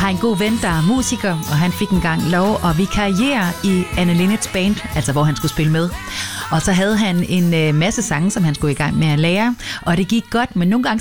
har en god ven, der er musiker, og han fik engang lov at vikariere i Anne Linnets band, altså hvor han skulle spille med. Og så havde han en masse sange, som han skulle i gang med at lære, og det gik godt, men nogle gange